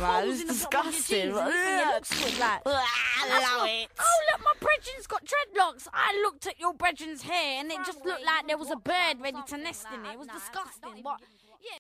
man. holes It's in the bottom of your disgusting. jeans and you look good, like. I love it. Oh, look, my brethren's got dreadlocks. I looked at your brethren's hair and it just looked like there was a bird ready to nest in it. It was disgusting. What? Yeah.